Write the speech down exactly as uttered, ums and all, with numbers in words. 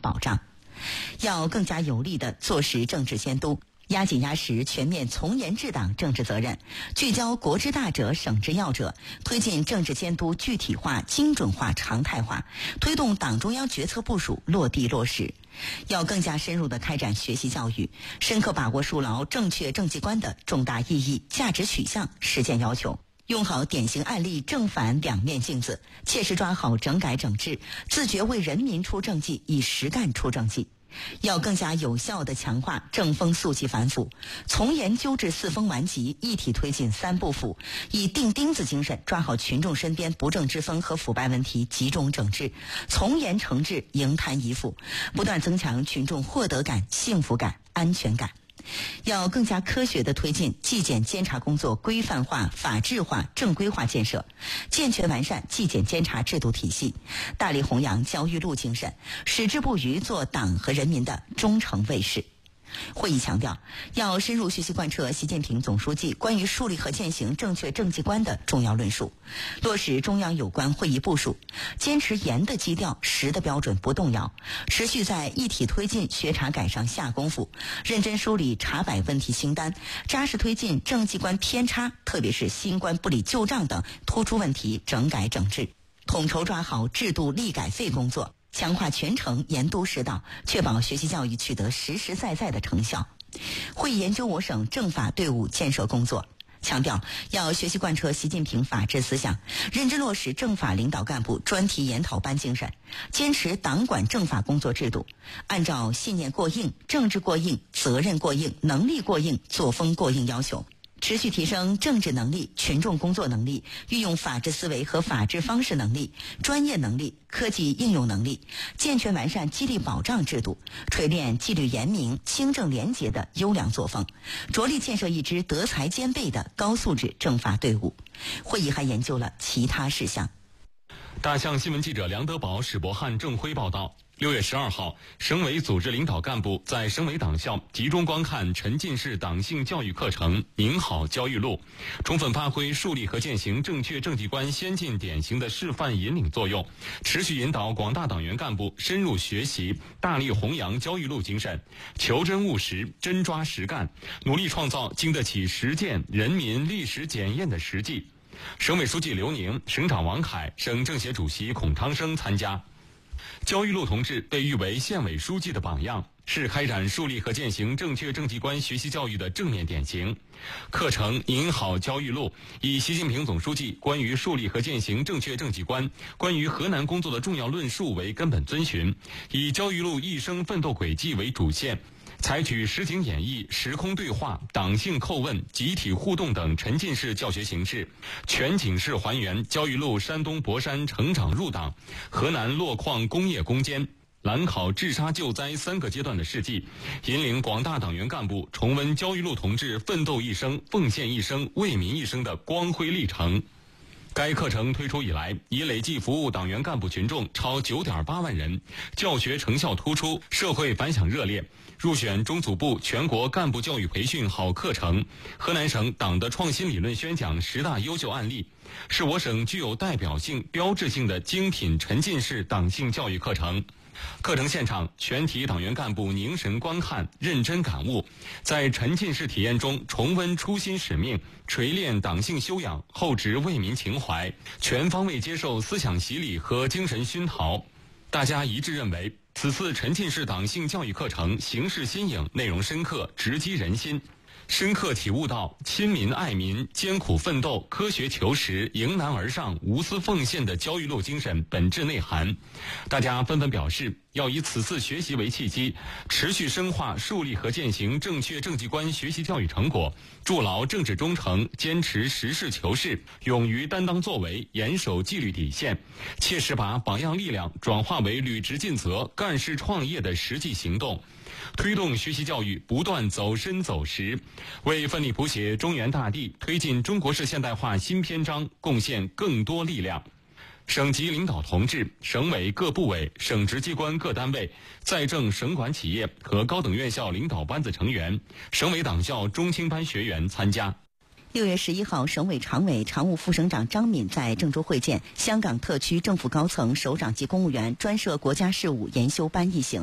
保障。要更加有力地坐实政治监督，压紧压实全面从严治党政治责任，聚焦国之大者省之要者，推进政治监督具体化、精准化、常态化，推动党中央决策部署落地落实。要更加深入地开展学习教育，深刻把握树牢正确政绩观的重大意义、价值取向、实践要求，用好典型案例正反两面镜子，切实抓好整改整治，自觉为人民出政绩，以实干出政绩。要更加有效地强化正风肃纪反腐，从严纠治四风顽疾，一体推进三不腐，以钉钉子精神抓好群众身边不正之风和腐败问题，集中整治，从严惩治营贪遗腐，不断增强群众获得感、幸福感、安全感。要更加科学地推进纪检监察工作规范化、法治化、正规化建设，健全完善纪检监察制度体系，大力弘扬焦裕禄精神，矢志不渝做党和人民的忠诚卫士。会议强调，要深入学习贯彻习近平总书记关于树立和践行正确政绩观的重要论述，落实中央有关会议部署，坚持严的基调、实的标准不动摇，持续在一体推进学查改上下功夫，认真梳理查摆问题清单，扎实推进政绩观偏差，特别是新官不理旧账等突出问题整改整治，统筹抓好制度立改废工作，强化全程严督实导，确保学习教育取得实实在在的成效。会议研究我省政法队伍建设工作，强调要学习贯彻习近平法治思想，认真落实政法领导干部专题研讨班精神，坚持党管政法工作制度，按照信念过硬、政治过硬、责任过硬、能力过硬、作风过硬要求，持续提升政治能力、群众工作能力、运用法治思维和法治方式能力、专业能力、科技应用能力，健全完善激励保障制度，锤炼纪律严明、清正廉洁的优良作风，着力建设一支德才兼备的高素质政法队伍。会议还研究了其他事项。 大象新闻记者梁德宝、史博汉、郑辉报道。六月十二号，省委组织领导干部在省委党校集中观看沉浸式党性教育课程《您好焦裕禄》，充分发挥树立和践行正确政绩观先进典型的示范引领作用，持续引导广大党员干部深入学习，大力弘扬焦裕禄精神，求真务实，真抓实干，努力创造经得起实践、人民历史检验的实际。省委书记刘宁、省长王凯、省政协主席孔昌生参加。焦裕禄同志被誉为县委书记的榜样，是开展树立和践行正确政绩观学习教育的正面典型。课程《您好焦裕禄》以习近平总书记关于树立和践行正确政绩观、关于河南工作的重要论述为根本遵循，以焦裕禄一生奋斗轨迹为主线，采取实景演绎、时空对话、党性叩问、集体互动等沉浸式教学形式，全景式还原焦裕禄山东博山成长入党、河南洛矿工业攻坚、兰考治沙救灾三个阶段的事迹，引领广大党员干部重温焦裕禄同志奋斗一生、奉献一生、为民一生的光辉历程。该课程推出以来，已累计服务党员干部群众超 九点八万人，教学成效突出，社会反响热烈，入选中组部全国干部教育培训好课程，河南省党的创新理论宣讲十大优秀案例，是我省具有代表性、标志性的精品沉浸式党性教育课程。课程现场，全体党员干部凝神观看，认真感悟，在沉浸式体验中重温初心使命，锤炼党性修养，厚植为民情怀，全方位接受思想洗礼和精神熏陶。大家一致认为，此次沉浸式党性教育课程形式新颖，内容深刻，直击人心，深刻体悟到亲民爱民、艰苦奋斗、科学求实、迎难而上、无私奉献的焦裕禄精神本质内涵。大家纷纷表示，要以此次学习为契机，持续深化树立和践行正确政绩观学习教育成果，筑牢政治忠诚，坚持实事求是，勇于担当作为，严守纪律底线，切实把榜样力量转化为履职尽责、干事创业的实际行动，推动学习教育不断走深走实，为奋力谱写中原大地、推进中国式现代化新篇章贡献更多力量。省级领导同志、省委各部委、省直机关各单位、在政省管企业和高等院校领导班子成员、省委党校中青班学员参加。 六月十一号，省委常委、常务副省长张敏在郑州会见香港特区政府高层首长级公务员专设国家事务研修班一行。